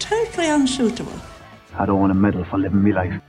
totally unsuitable. I don't want a medal for living my life.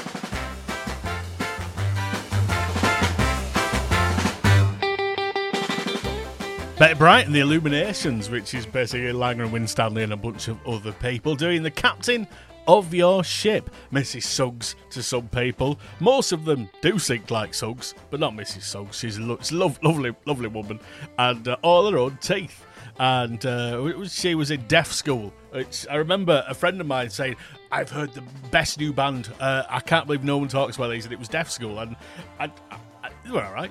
Betty Bright and the Illuminations, which is basically Langer and Winstanley and a bunch of other people doing the captain of your ship. Mrs. Suggs to some people. Most of them do sing like Suggs, but not Mrs. Suggs. She's a lovely, lovely woman. And all her own teeth. And she was in deaf school. I remember a friend of mine saying, I've heard the best new band. I can't believe no one talks about these. And it was deaf school. And they were all right.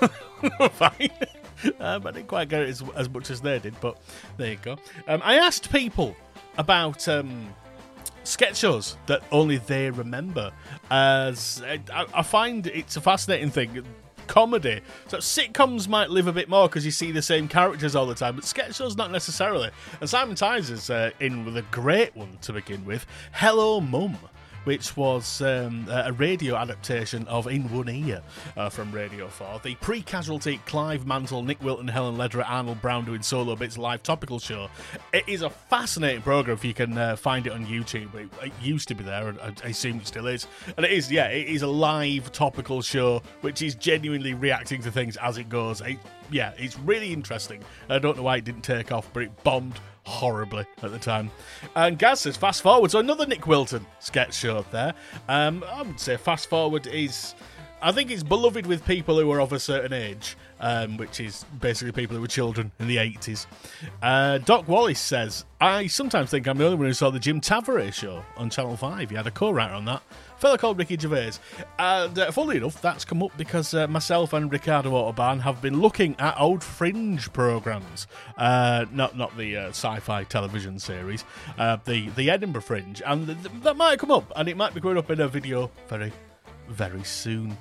Fine. I didn't quite get it as much as they did, but there you go. I asked people about sketch shows that only they remember, as I find it's a fascinating thing. Comedy. So sitcoms might live a bit more because you see the same characters all the time, but sketch shows not necessarily. And Simon Tyes is in with a great one to begin with, Hello Mum, which was a radio adaptation of In One Ear from Radio 4. The pre-Casualty Clive Mantle, Nick Wilton, Helen Lederer, Arnold Brown doing solo bits live topical show. It is a fascinating programme if you can find it on YouTube. It used to be there, and I assume it still is. And it is a live topical show which is genuinely reacting to things as it goes. It's really interesting. I don't know why it didn't take off, but it bombed horribly at the time. And Gaz says Fast Forward, so another Nick Wilton sketch show there. I would say Fast Forward is, I think it's beloved with people who are of a certain age, which is basically people who were children in the 80s. Doc Wallace says, I sometimes think I'm the only one who saw the Jim Tavares show on Channel 5. He had a co-writer on that, a fellow called Ricky Gervais. And funnily enough, that's come up because myself and Ricardo Autobahn have been looking at old Fringe programmes. Not the sci-fi television series, the Edinburgh Fringe. And that might come up, and it might be going up in a video very, very soon.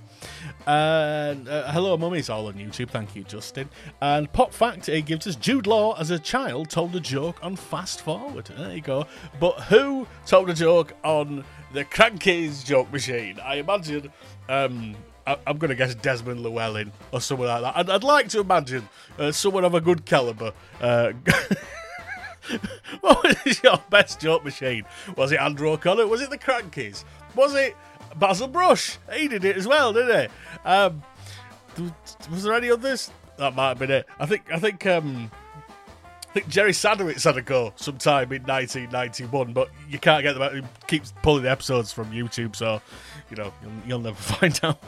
Hello Mummy's all on YouTube, thank you Justin. And Pop Fact, he gives us Jude Law as a child told a joke on Fast Forward. There you go. But who told a joke on the Crankies joke machine? I imagine I'm going to guess Desmond Llewellyn or someone like that. I'd like to imagine someone of a good calibre. What was your best joke machine? Was it Andrew O'Connor? Was it the Crankies? Was it Basil Brush? He did it as well, didn't he? Was there any others? That might have been it. I think Jerry Sadowitz had a go sometime in 1991, but you can't get them out. He keeps pulling the episodes from YouTube, so you'll never find out.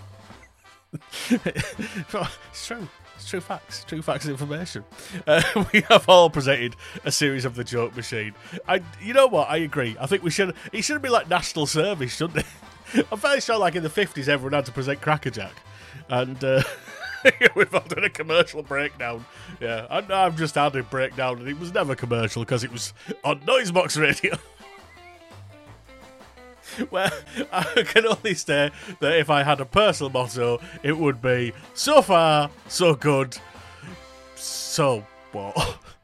It's true. It's true facts. True facts information. We have all presented a series of the joke machine. You know what? I agree. I think it should be like national service, shouldn't it? I'm fairly sure, like in the 50s, everyone had to present Crackerjack, and we've all done a commercial breakdown. Yeah, I've just had a breakdown, and it was never commercial because it was on Noisebox Radio. Well, I can only say that if I had a personal motto, it would be so far, so good, so what?